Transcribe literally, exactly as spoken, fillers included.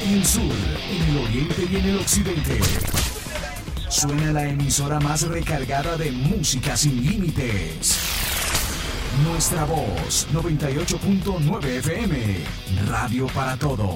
en el sur, en el oriente y en el occidente. Suena la emisora más recargada de música sin límites. Nuestra voz, noventa y ocho punto nueve F M, Radio para Todos.